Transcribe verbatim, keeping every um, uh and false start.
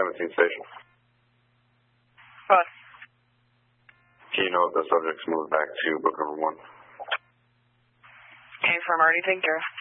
seventeen station. What? Can you know if the subject's moved back to book number one? Came from Marty Tinker.